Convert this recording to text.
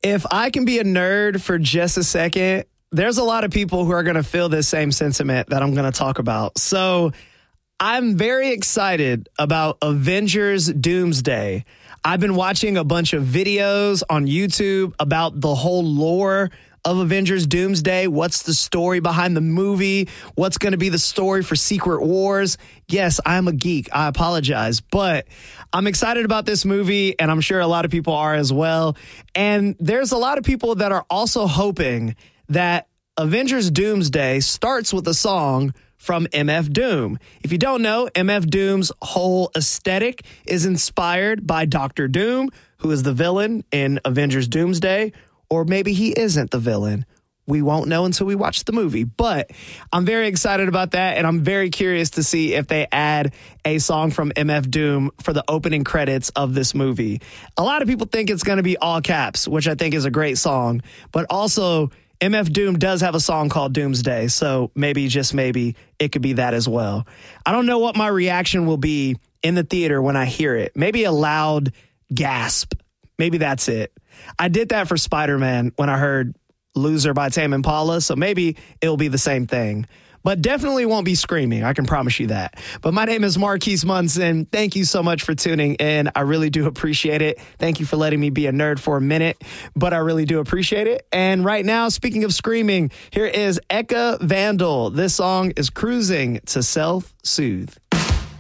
If I can be a nerd for just a second, there's a lot of people who are going to feel this same sentiment that I'm going to talk about. So I'm very excited about Avengers Doomsday. I've been watching a bunch of videos on YouTube about the whole lore of Avengers Doomsday. What's the story behind the movie? What's going to be the story for Secret Wars? Yes, I'm a geek. I apologize. But I'm excited about this movie, and I'm sure a lot of people are as well. And there's a lot of people that are also hoping that Avengers Doomsday starts with a song from MF Doom. If you don't know, MF Doom's whole aesthetic is inspired by Doctor Doom, who is the villain in Avengers Doomsday. Or maybe he isn't the villain. We won't know until we watch the movie. But I'm very excited about that, and I'm very curious to see if they add a song from MF Doom for the opening credits of this movie. A lot of people think it's going to be all caps, which I think is a great song. But also, MF Doom does have a song called Doomsday, so maybe, just maybe, it could be that as well. I don't know what my reaction will be in the theater when I hear it. Maybe a loud gasp. Maybe that's it. I did that for Spider-Man when I heard Loser by Tame Impala, so maybe it'll be the same thing. But definitely won't be screaming, I can promise you that. But my name is Marquise Munson. Thank you so much for tuning in. I really do appreciate it. Thank you for letting me be a nerd for a minute, but I really do appreciate it. And right now, speaking of screaming, here is Eka Vandal. This song is Cruising to Self-Soothe.